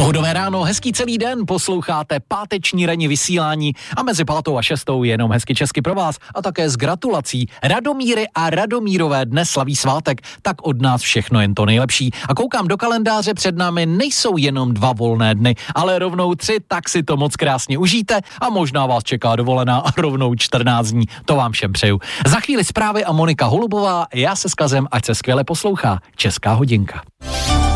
Pohodové ráno, hezký celý den, posloucháte páteční ranní vysílání a mezi 5. a 6. jenom hezky česky pro vás a také s gratulací. Radomíry a Radomírové dnes slaví svátek, tak od nás všechno jen to nejlepší. A koukám do kalendáře, před námi nejsou jenom 2 volné dny, ale rovnou 3, tak si to moc krásně užijte a možná vás čeká dovolená a rovnou 14 dní. To vám všem přeju. Za chvíli zprávy a Monika Holubová, já se skazem, ať se skvěle poslouchá Česká hodinka.